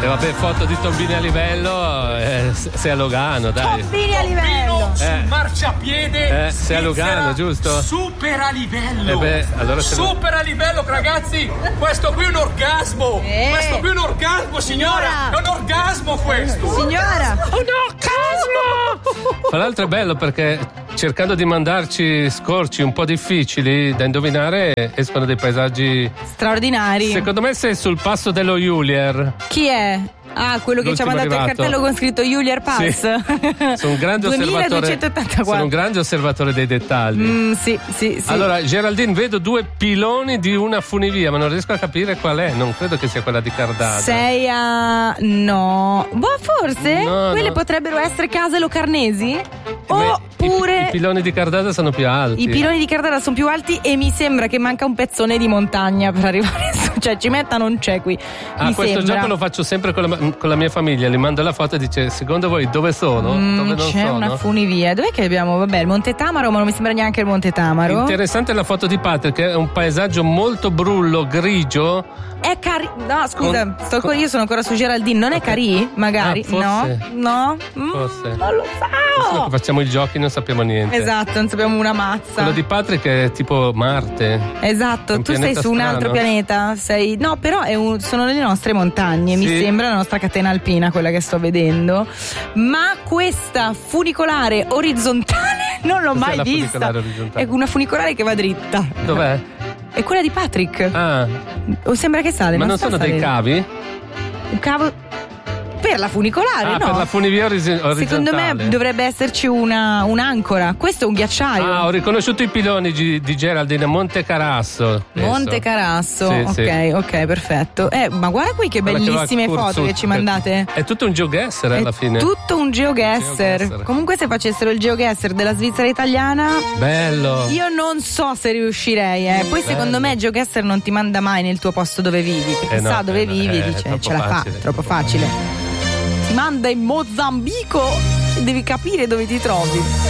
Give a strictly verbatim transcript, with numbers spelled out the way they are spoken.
E vabbè, foto di Tombini a livello, eh, sei a Lugano, dai. Tombini a livello. Sul Eh. marciapiede. Eh, sei a Lugano, giusto? Super a livello. Eh beh, allora se lo- Super a livello, ragazzi. Questo qui è un orgasmo. Eh. Questo qui è un orgasmo, signora. È un orgasmo questo. Signora. Un orgasmo. Tra l'altro è bello perché cercando di mandarci scorci un po' difficili da indovinare escono dei paesaggi. Straordinari. Secondo me sei sul passo dello Julier. Chi è? Ah, quello che ci ha L'ultimo mandato il arrivato. cartello con scritto Julier Pass. Sì. Sono un grande osservatore. duemiladuecentottantaquattro. Sono un grande osservatore dei dettagli. Mm, sì, sì, sì. Allora, Geraldine, vedo due piloni di una funivia, ma non riesco a capire qual è. Non credo che sia quella di Cardano. Sei a. No. Boh, forse? No, Quelle no. potrebbero essere case locarnesi? Oppure. I, i piloni di Cardano sono più alti. I piloni di Cardano sono più alti e mi sembra che manca un pezzone di montagna per arrivare su. Cioè, Cimetta non c'è qui. Ah, mi questo sembra. gioco lo faccio sempre con la, con la mia famiglia. Gli mando la foto e dice: secondo voi dove sono? Mm, dove non c'è sono? una funivia. Dov'è che abbiamo? Vabbè, il Monte Tamaro, ma non mi sembra neanche il Monte Tamaro. Interessante la foto di Patrick, è un paesaggio molto brullo, grigio. È Cari. No, scusa, Con- sto con- io sono ancora su Geraldine. Non è Ok. Cari? Magari? Ah, forse. No? No? Mm, Forse. non lo Solo so. che facciamo i giochi non sappiamo niente. Esatto, non sappiamo una mazza. Quello di Patrick è tipo Marte. Esatto, È un tu sei pianeta su un strano. altro pianeta. Sei. No, però è un- sono le nostre montagne. Mi Sì. sembra la nostra catena alpina, quella che sto vedendo. Ma questa funicolare orizzontale non l'ho Cos'è mai la vista. funicolare orizzontale? È una funicolare che va dritta. Dov'è? È quella di Patrick. Ah, O sembra che sale. ma non sta sono dei salendo. cavi? Un cavo. Per la funicolare, Ah, no? per la funivia orisi- orizzontale. Secondo me dovrebbe esserci una, un'ancora. Questo è un ghiacciaio. Ah, ho riconosciuto i piloni di, di Geraldine, Monte Carasso. Monte Carasso, Sì, ok, sì. ok, perfetto. Eh, ma guarda qui che Quella che va bellissime a foto Kurzut. che ci mandate. È tutto un geoguesser alla È fine. tutto un geoguesser. Geoguesser. Comunque, se facessero il geoguesser della Svizzera italiana, Bello. io non so se riuscirei. Eh. Poi, secondo me, geoguesser non ti manda mai nel tuo posto dove vivi. Perché Eh no, sa dove eh no, vivi e è dice: troppo ce la facile. fa, troppo facile. Ti manda in Mozambico e devi capire dove ti trovi.